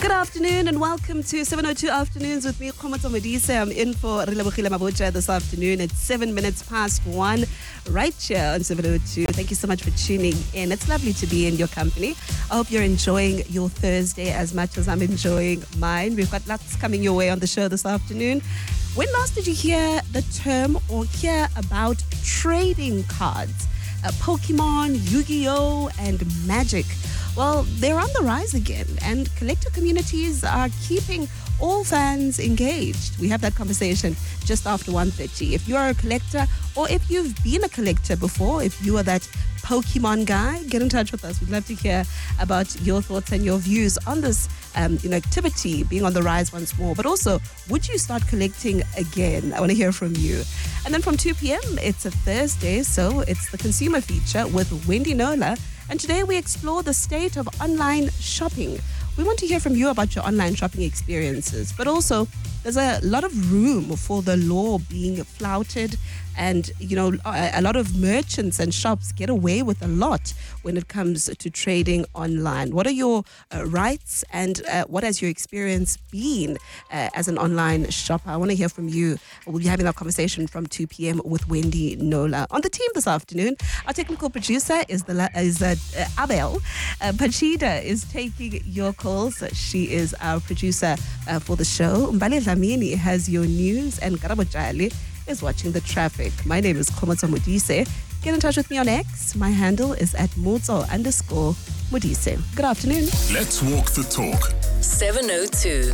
Good afternoon and welcome to 702 Afternoons with me, Khomotso Modise. I'm in for Relebogile Mabotja this afternoon. It's 7 minutes past 1 right here on 702. Thank you so much for tuning in. It's lovely to be in your company. I hope you're enjoying your Thursday as much as I'm enjoying mine. We've got lots coming your way on the show this afternoon. When last did you hear the term or hear about trading cards? Pokemon, Yu-Gi-Oh! And Magic. Well, they're on the rise again, and collector communities are keeping all fans engaged. We have that conversation just after 1:30. If you are a collector, or if you've been a collector before, if you are that Pokemon guy, get in touch with us. We'd love to hear about your thoughts and your views on this activity being on the rise once more. But also, would you start collecting again? I want to hear from you. And then from 2 p.m., it's a Thursday, so it's the consumer feature with Wendy Nola. And today we explore the state of online shopping. We want to hear from you about your online shopping experiences, but also there's a lot of room for the law being flouted, and a lot of merchants and shops get away with a lot when it comes to trading online. What are your rights, and what has your experience been as an online shopper? I want to hear from you. We'll be having that conversation from 2 p.m. with Wendy Nola. On the team this afternoon, our technical producer is Abel. Pachida is taking your calls. She is our producer for the show. Mbali Dlamini has your news, and Karabo Jali is watching the traffic. My name is Khomotso Modise. Get in touch with me on X. My handle is at @Motso_Modise. Good afternoon. Let's walk the talk. 702.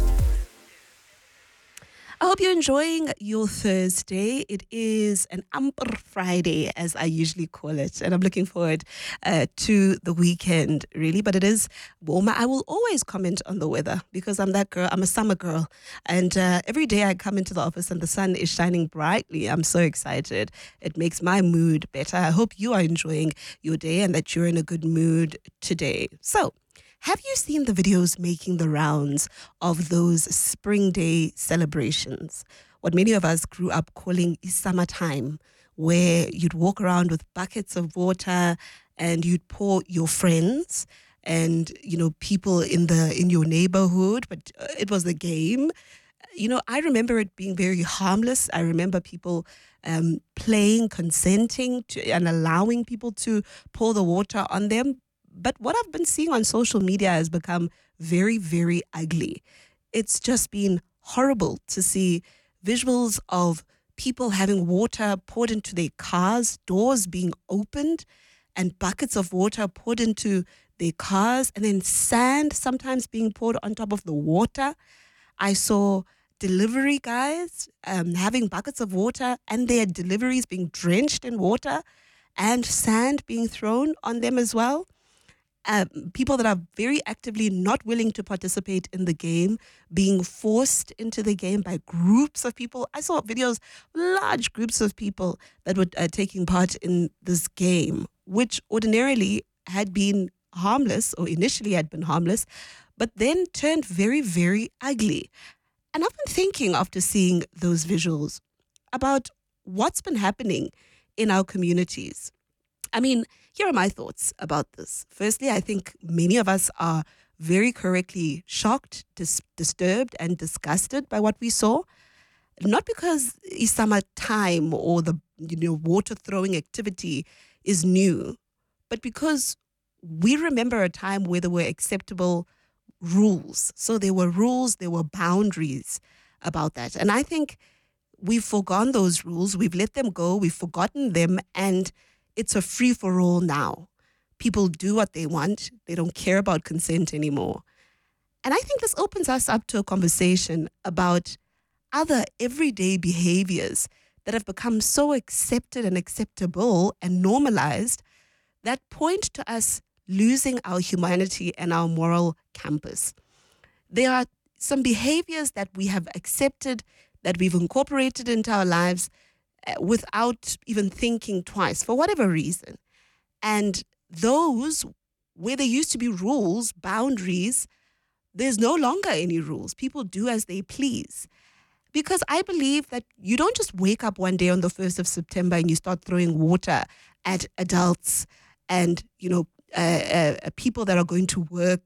I hope you're enjoying your Thursday. It is an Amper Friday, as I usually call it, and I'm looking forward to the weekend, really. But it is warmer. I will always comment on the weather because I'm that girl. I'm a summer girl, and every day I come into the office and the sun is shining brightly. I'm so excited. It makes my mood better. I hope you are enjoying your day and that you're in a good mood today. So, have you seen the videos making the rounds of those spring day celebrations? What many of us grew up calling summertime, where you'd walk around with buckets of water and you'd pour your friends and, people in your neighborhood, but it was a game. I remember it being very harmless. I remember people playing, consenting to, and allowing people to pour the water on them. But what I've been seeing on social media has become very, very ugly. It's just been horrible to see visuals of people having water poured into their cars, doors being opened, and buckets of water poured into their cars, and then sand sometimes being poured on top of the water. I saw delivery guys having buckets of water and their deliveries being drenched in water and sand being thrown on them as well. People that are very actively not willing to participate in the game being forced into the game by groups of people. I saw videos, large groups of people that were taking part in this game, which ordinarily had been harmless, or initially had been harmless, but then turned very, very ugly. And I've been thinking after seeing those visuals about what's been happening in our communities. I mean, here are my thoughts about this. Firstly, I think many of us are very correctly shocked, disturbed, and disgusted by what we saw. Not because it's summertime or the water throwing activity is new, but because we remember a time where there were acceptable rules. So there were rules, there were boundaries about that. And I think we've forgone those rules, we've let them go, we've forgotten them, and it's a free-for-all now. People do what they want. They don't care about consent anymore. And I think this opens us up to a conversation about other everyday behaviors that have become so accepted and acceptable and normalized that point to us losing our humanity and our moral compass. There are some behaviors that we have accepted, that we've incorporated into our lives without even thinking twice, for whatever reason. And those, where there used to be rules, boundaries, there's no longer any rules. People do as they please. Because I believe that you don't just wake up one day on the 1st of September and you start throwing water at adults and, people that are going to work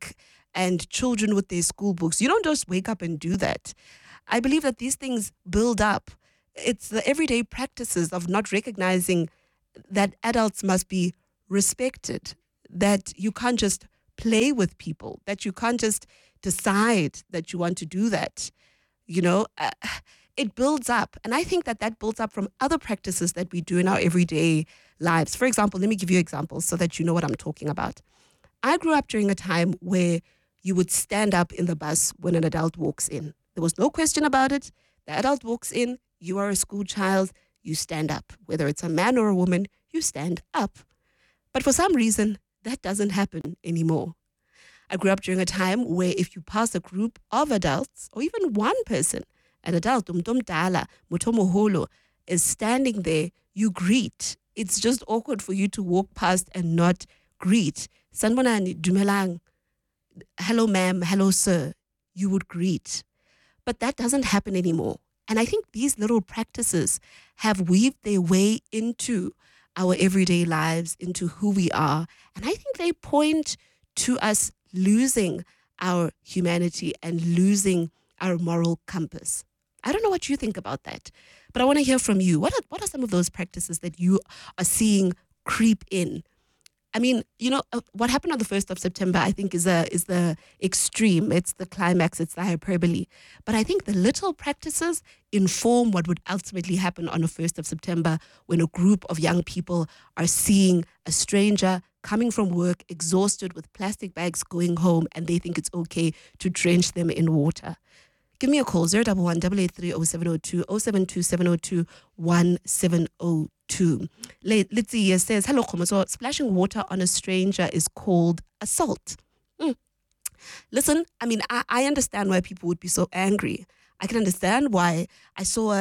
and children with their school books. You don't just wake up and do that. I believe that these things build up. It's the everyday practices of not recognizing that adults must be respected, that you can't just play with people, that you can't just decide that you want to do that. You know, it builds up. And I think that that builds up from other practices that we do in our everyday lives. For example, let me give you examples so that you know what I'm talking about. I grew up during a time where you would stand up in the bus when an adult walks in. There was no question about it. The adult walks in, you are a school child, you stand up. Whether it's a man or a woman, you stand up. But for some reason, that doesn't happen anymore. I grew up during a time where if you pass a group of adults, or even one person, an adult, umdala, mutomoholo, is standing there, you greet. It's just awkward for you to walk past and not greet. Sanbonani, dumelang, hello ma'am, hello sir, you would greet. But that doesn't happen anymore. And I think these little practices have weaved their way into our everyday lives, into who we are. And I think they point to us losing our humanity and losing our moral compass. I don't know what you think about that, but I want to hear from you. What are some of those practices that you are seeing creep in? I mean, you know, what happened on the 1st of September, I think, is the extreme. It's the climax. It's the hyperbole. But I think the little practices inform what would ultimately happen on the 1st of September when a group of young people are seeing a stranger coming from work, exhausted with plastic bags, going home, and they think it's okay to drench them in water. Give me a call, 011-883-0702, 072-702-1702. Let's see, here says, hello, Khomoso. Splashing water on a stranger is called assault. Listen, I mean, I understand why people would be so angry. I can understand why. I saw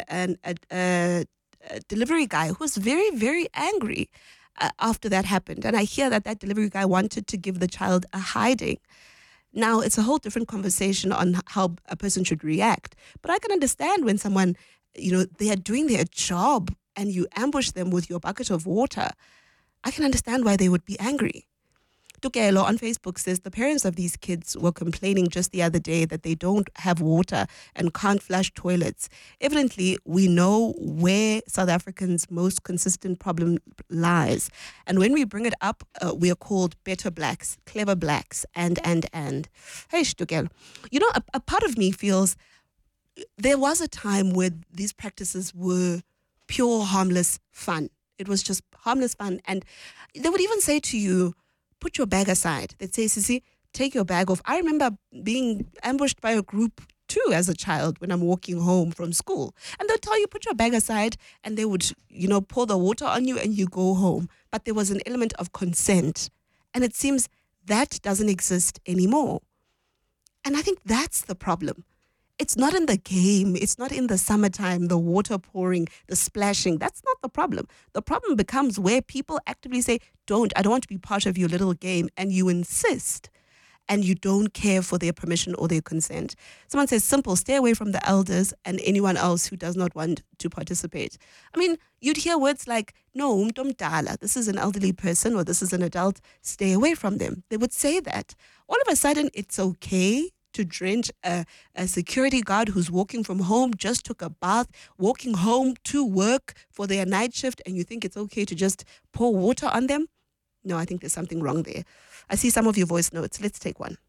a delivery guy who was very, very angry after that happened. And I hear that delivery guy wanted to give the child a hiding. Now, it's a whole different conversation on how a person should react. But I can understand when someone, you know, they are doing their job and you ambush them with your bucket of water. I can understand why they would be angry. Tukelo on Facebook says the parents of these kids were complaining just the other day that they don't have water and can't flush toilets. Evidently, we know where South Africans' most consistent problem lies. And when we bring it up, we are called better blacks, clever blacks, and. Hey, Tukelo. You know, a part of me feels there was a time where these practices were pure, harmless fun. It was just harmless fun. And they would even say to you, put your bag aside. They'd say, Sissy, take your bag off. I remember being ambushed by a group too as a child when I'm walking home from school. And they'd tell you, put your bag aside, and they would, you know, pour the water on you and you go home. But there was an element of consent. And it seems that doesn't exist anymore. And I think that's the problem. It's not in the game. It's not in the summertime, the water pouring, the splashing. That's not the problem. The problem becomes where people actively say, I don't want to be part of your little game. And you insist. And you don't care for their permission or their consent. Someone says, simple, stay away from the elders and anyone else who does not want to participate. I mean, you'd hear words like, no, umtomdala, this is an elderly person or this is an adult, stay away from them. They would say that. All of a sudden, it's okay to drench a security guard who's walking from home, just took a bath, walking home to work for their night shift, and you think it's okay to just pour water on them? No, I think there's something wrong there. I see some of your voice notes. Let's take one.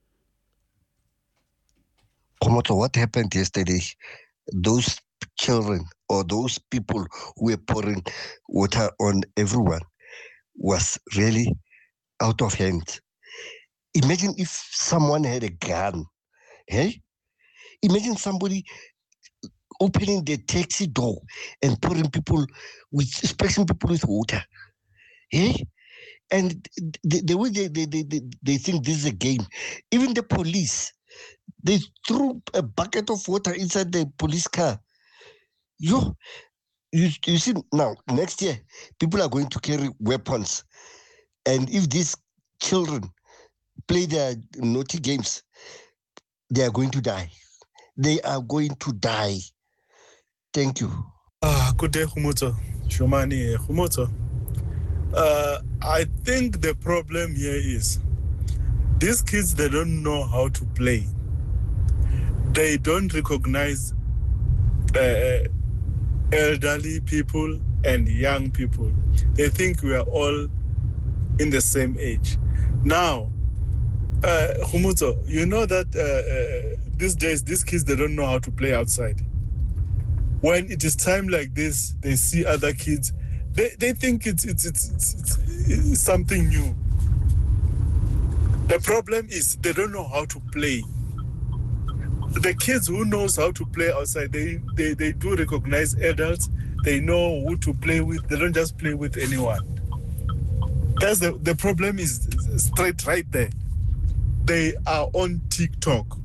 Khomoto, what happened yesterday? Those children or those people who were pouring water on everyone was really out of hand. Imagine if someone had a gun. Hey? Imagine somebody opening the taxi door and splashing people with water. Hey? And the way they think this is a game. Even the police, they threw a bucket of water inside the police car. You see, now, next year, people are going to carry weapons. And if these children play their naughty games, they are going to die. They are going to die. Thank you. Good day, Khomoto. Shumani Khomoto. I think the problem here is These kids, they don't know how to play. They don't recognize elderly people and young people. They think we are all in the same age. Now, Khumutso, you know that these days, these kids, they don't know how to play outside. When it is time like this, they see other kids, they think it's something new. The problem is they don't know how to play. The kids who knows how to play outside, they do recognize adults. They know who to play with. They don't just play with anyone. That's the problem is straight right there. They are on TikTok.